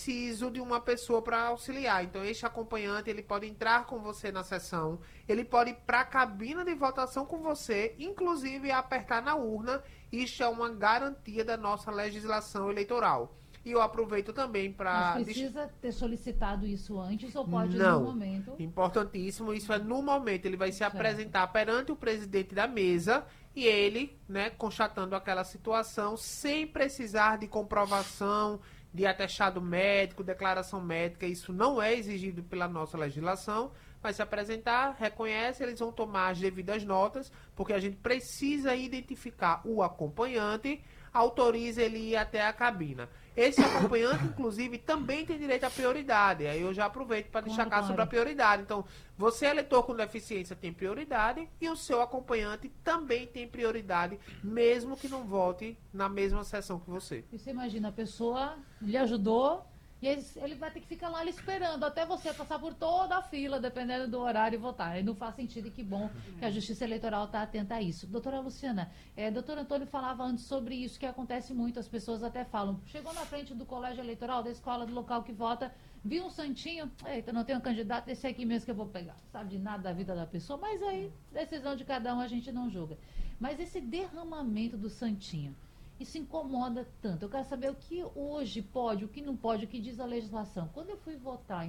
preciso de uma pessoa para auxiliar. Então, este acompanhante, ele pode entrar com você na sessão, ele pode ir para a cabina de votação com você, inclusive apertar na urna. Isso é uma garantia da nossa legislação eleitoral. E eu aproveito também Mas para... precisa ter solicitado isso antes ou pode no Não. momento? Importantíssimo, isso é no momento. Ele vai se Certo. apresentar perante o presidente da mesa e ele, né, constatando aquela situação, sem precisar de comprovação, de atestado médico, declaração médica. Isso não é exigido pela nossa legislação. Vai se apresentar, reconhece, eles vão tomar as devidas notas, porque a gente precisa identificar o acompanhante, autoriza ele ir até a cabina. Esse acompanhante, inclusive, também tem direito à prioridade. Aí eu já aproveito para destacar sobre a prioridade. Então, você, eleitor com deficiência, tem prioridade e o seu acompanhante também tem prioridade, mesmo que não vote na mesma sessão que você. E você imagina, a pessoa lhe ajudou e ele vai ter que ficar lá esperando até você passar por toda a fila, dependendo do horário, e votar. Aí não faz sentido, e que bom que a Justiça Eleitoral está atenta a isso. Doutora Luciana, doutor Antônio falava antes sobre isso, que acontece muito, as pessoas até falam, chegou na frente do colégio eleitoral, da escola, do local que vota, viu um santinho, eita, não tem um candidato, esse aqui mesmo que eu vou pegar. Sabe de nada da vida da pessoa, mas aí, decisão de cada um, a gente não julga. Mas esse derramamento do santinho, isso incomoda tanto. Eu quero saber o que hoje pode, o que não pode, o que diz a legislação. Quando eu fui votar em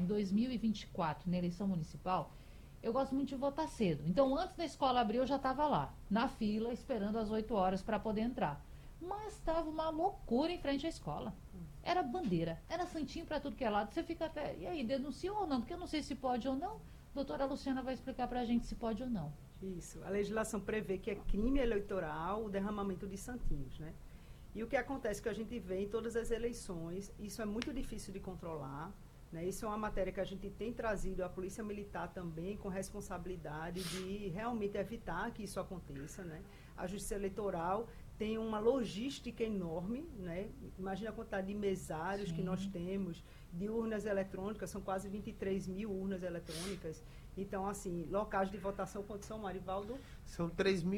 2024, na eleição municipal, eu gosto muito de votar cedo. Então, antes da escola abrir, eu já estava lá, na fila, esperando às 8 horas para poder entrar. Mas estava uma loucura em frente à escola. Era bandeira, era santinho para tudo que é lado. Você fica até, e aí, denunciou ou não? Porque eu não sei se pode ou não. Doutora Luciana vai explicar para a gente se pode ou não. Isso, a legislação prevê que é crime eleitoral o derramamento de santinhos, né? E o que acontece que a gente vê em todas as eleições, isso é muito difícil de controlar, né? Isso é uma matéria que a gente tem trazido à Polícia Militar também com responsabilidade de realmente evitar que isso aconteça, né? A Justiça Eleitoral tem uma logística enorme, né? Imagina a quantidade de mesários que nós temos, de urnas eletrônicas, são quase 23 mil urnas eletrônicas. Então, assim, locais de votação, quantos são, Marivaldo? São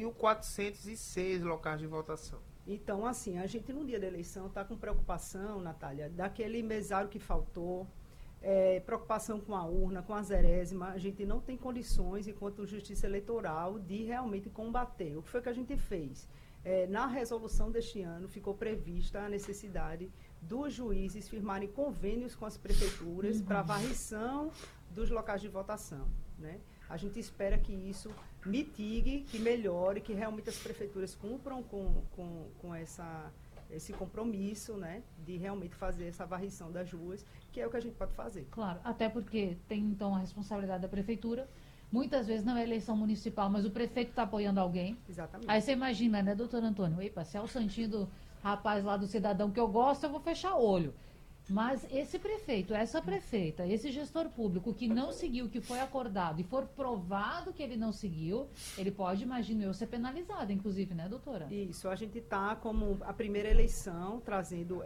3.406 locais de votação. Então, assim, a gente no dia da eleição está com preocupação, Natália, daquele mesário que faltou, preocupação com a urna, com a zerésima. A gente não tem condições, enquanto Justiça Eleitoral, de realmente combater. O que foi que a gente fez? Na resolução deste ano, ficou prevista a necessidade dos juízes firmarem convênios com as prefeituras para a varrição dos locais de votação, né? A gente espera que isso mitigue, que melhore, que realmente as prefeituras cumpram com esse compromisso, né, de realmente fazer essa varrição das ruas, que é o que a gente pode fazer. Claro, até porque tem então a responsabilidade da prefeitura. Muitas vezes não é eleição municipal, mas o prefeito está apoiando alguém. Exatamente. Aí você imagina, né, doutor Antônio? Epa, se é o santinho do rapaz lá do cidadão que eu gosto, eu vou fechar olho. Mas esse prefeito, essa prefeita, esse gestor público que não seguiu o que foi acordado e for provado que ele não seguiu, ele pode, imagino eu, ser penalizado, inclusive, né, doutora? Isso, a gente está como a primeira eleição trazendo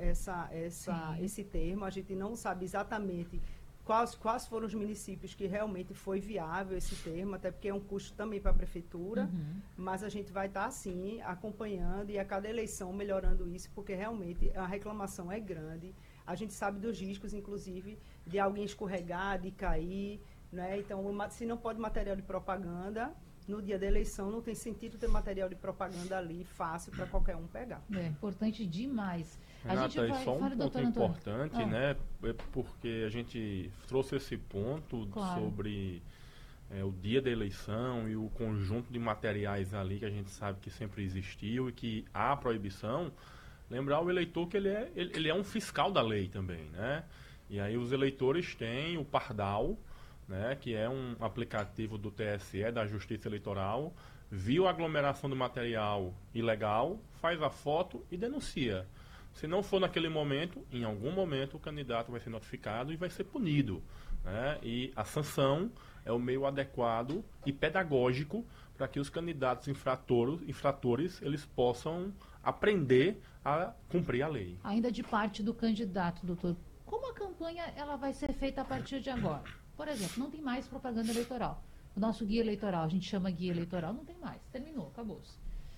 esse termo, a gente não sabe exatamente quais foram os municípios que realmente foi viável esse termo, até porque é um custo também para a prefeitura, mas a gente vai estar, sim, acompanhando e a cada eleição melhorando isso, porque realmente a reclamação é grande. A gente sabe dos riscos, inclusive, de alguém escorregar, de cair, né? Então, se não pode material de propaganda, no dia da eleição não tem sentido ter material de propaganda ali fácil para qualquer um pegar. É importante demais. Renata, e só um ponto importante, né? Porque a gente trouxe esse ponto sobre o dia da eleição e o conjunto de materiais ali que a gente sabe que sempre existiu e que há proibição. Lembrar o eleitor que ele é um fiscal da lei também, né? E aí os eleitores têm o Pardal, né, que é um aplicativo do TSE, da Justiça Eleitoral, viu a aglomeração do material ilegal, faz a foto e denuncia. Se não for naquele momento, em algum momento o candidato vai ser notificado e vai ser punido, né? E a sanção é o meio adequado e pedagógico para que os candidatos infratores eles possam aprender a cumprir a lei. Ainda de parte do candidato, doutor, como a campanha ela vai ser feita a partir de agora? Por exemplo, não tem mais propaganda eleitoral. O nosso guia eleitoral, a gente chama guia eleitoral, não tem mais. Terminou, acabou-se.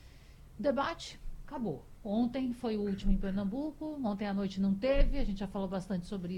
Debate, acabou. Ontem foi o último em Pernambuco, ontem à noite não teve, a gente já falou bastante sobre isso.